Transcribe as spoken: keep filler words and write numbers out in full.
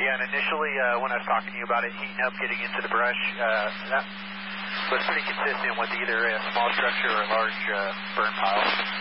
Yeah, and initially uh, when I was talking to you about it heating up, getting into the brush, uh, that was pretty consistent with either a small structure or a large uh, burn pile.